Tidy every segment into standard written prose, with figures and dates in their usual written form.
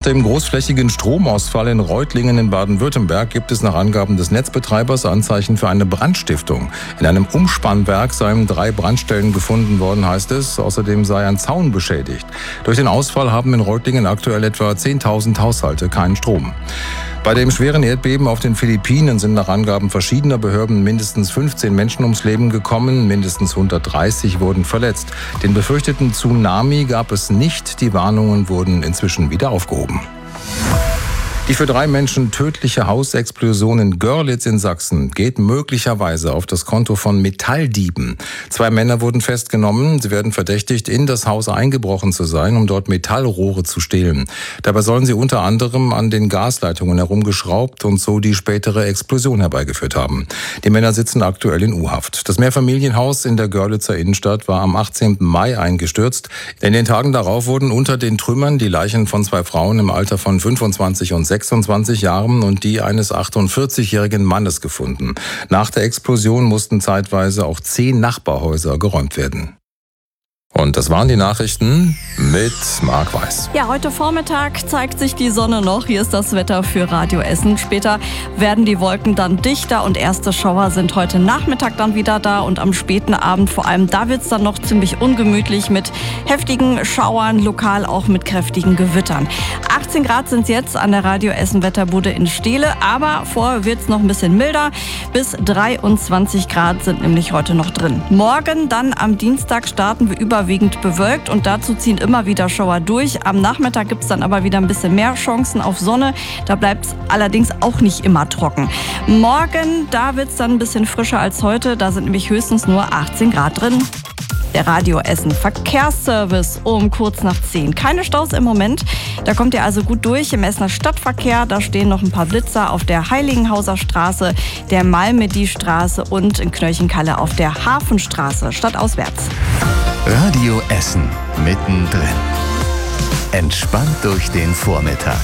dem großflächigen Stromausfall in Reutlingen in Baden-Württemberg gibt es nach Angaben des Netzbetreibers Anzeichen für eine Brandstiftung. In einem Umspannwerk seien 3 Brandstellen gefunden worden, heißt es. Außerdem sei ein Zaun beschädigt. Durch den Ausfall haben in Reutlingen aktuell etwa 10.000 Haushalte keinen Strom. Bei dem schweren Erdbeben auf den Philippinen sind nach Angaben verschiedener Behörden mindestens 15 Menschen ums Leben gekommen, mindestens 130 wurden verletzt. Den befürchteten Tsunami gab es nicht, die Warnungen wurden inzwischen wieder aufgehoben. Die für 3 Menschen tödliche Hausexplosion in Görlitz in Sachsen geht möglicherweise auf das Konto von Metalldieben. 2 Männer wurden festgenommen. Sie werden verdächtigt, in das Haus eingebrochen zu sein, um dort Metallrohre zu stehlen. Dabei sollen sie unter anderem an den Gasleitungen herumgeschraubt und so die spätere Explosion herbeigeführt haben. Die Männer sitzen aktuell in U-Haft. Das Mehrfamilienhaus in der Görlitzer Innenstadt war am 18. Mai eingestürzt. In den Tagen darauf wurden unter den Trümmern die Leichen von 2 Frauen im Alter von 25 und 26 Jahren und die eines 48-jährigen Mannes gefunden. Nach der Explosion mussten zeitweise auch 10 Nachbarhäuser geräumt werden. Und das waren die Nachrichten mit Marc Weiß. Ja, heute Vormittag zeigt sich die Sonne noch. Hier ist das Wetter für Radio Essen. Später werden die Wolken dann dichter und erste Schauer sind heute Nachmittag dann wieder da. Und am späten Abend vor allem, da wird es dann noch ziemlich ungemütlich mit heftigen Schauern, lokal auch mit kräftigen Gewittern. 18 Grad sind es jetzt an der Radio Essen Wetterbude in Steele. Aber vorher wird es noch ein bisschen milder. Bis 23 Grad sind nämlich heute noch drin. Morgen dann am Dienstag starten wir überwiegend bewölkt und dazu ziehen immer wieder Schauer durch. Am Nachmittag gibt es dann aber wieder ein bisschen mehr Chancen auf Sonne. Da bleibt es allerdings auch nicht immer trocken. Morgen, da wird es dann ein bisschen frischer als heute. Da sind nämlich höchstens nur 18 Grad drin. Der Radio Essen Verkehrsservice um kurz nach 10. Keine Staus im Moment. Da kommt ihr also gut durch im Essener Stadtverkehr. Da stehen noch ein paar Blitzer auf der Heiligenhauser Straße, der Malmedy-Straße und in Knöchenkalle auf der Hafenstraße, stadtauswärts. Radio Essen mittendrin. Entspannt durch den Vormittag.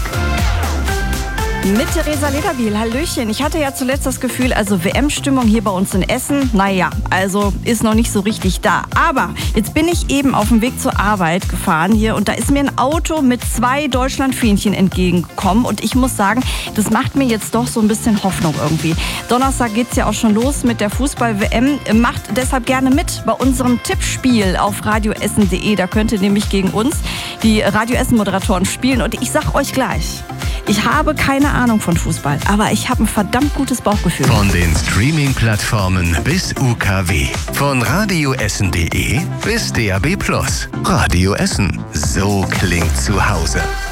Mit Theresa Lederbiel, hallöchen. Ich hatte ja zuletzt das Gefühl, also WM-Stimmung hier bei uns in Essen, naja, also ist noch nicht so richtig da. Aber jetzt bin ich eben auf dem Weg zur Arbeit gefahren hier und da ist mir ein Auto mit 2 Deutschlandfähnchen entgegengekommen und ich muss sagen, das macht mir jetzt doch so ein bisschen Hoffnung irgendwie. Donnerstag geht's ja auch schon los mit der Fußball-WM. Macht deshalb gerne mit bei unserem Tippspiel auf radioessen.de. Da könnt ihr nämlich gegen uns, die Radio Essen-Moderatoren, spielen und ich sag euch gleich, ich habe keine Ahnung von Fußball, aber ich habe ein verdammt gutes Bauchgefühl. Von den Streaming-Plattformen bis UKW. Von radioessen.de bis DAB+. Radio Essen. So klingt zu Hause.